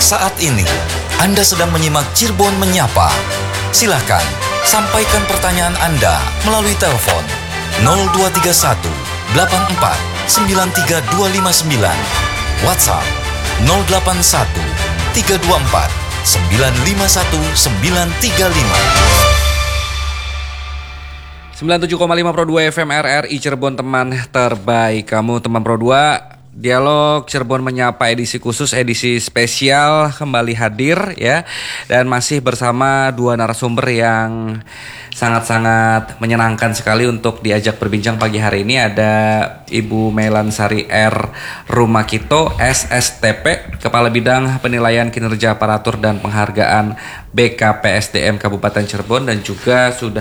Saat ini, Anda sedang menyimak Cirebon Menyapa. Silakan, sampaikan pertanyaan Anda melalui telepon 0231 84 93259, WhatsApp 081 324 951 935. 97,5 Pro 2 FM RRI Cirebon, teman terbaik kamu, teman Pro 2. Dialog Cirebon Menyapa edisi khusus, edisi spesial kembali hadir ya. Dan masih bersama dua narasumber yang sangat-sangat menyenangkan sekali untuk diajak berbincang pagi hari ini. Ada Ibu Melansari R. Rumakito, SSTP, Kepala Bidang Penilaian Kinerja Aparatur dan Penghargaan BKPSDM Kabupaten Cirebon. Dan juga sudah